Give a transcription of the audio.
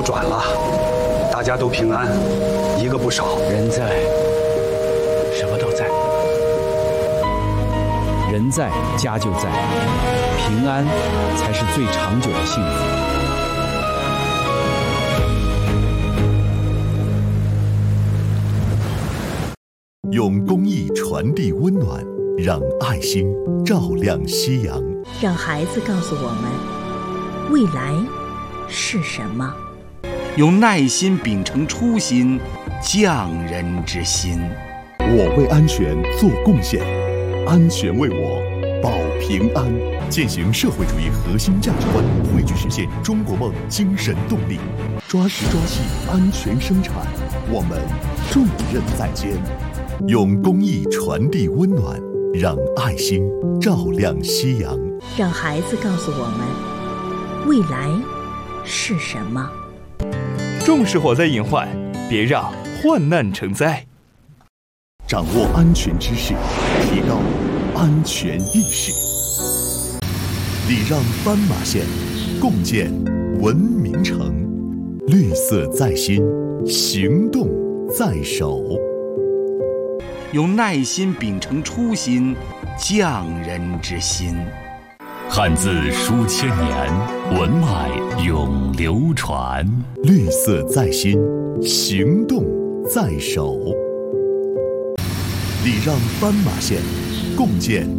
都转了，大家都平安，一个不少。 人在，什么都在。人在，家就在，平安才是最长久的幸福。 用公益传递温暖，让爱心照亮夕阳。 让孩子告诉我们，未来是什么？ 用耐心秉承初心，匠人之心。 我为安全做贡献，安全为我保平安。践行社会主义核心价值观，汇聚实现中国梦精神动力。抓实抓细，安全生产，我们重任在肩。用公益传递温暖，让爱心照亮夕阳。 让孩子告诉我们，未来是什么？ 重视火灾隐患，别让患难成灾。 掌握安全知识，提高安全意识。礼让斑马线，共建文明城。绿色在心，行动在手。 用耐心秉承初心，匠人之心。 汉字书千年，文脉永流传。 绿色在心，行动在手。礼让斑马线，共建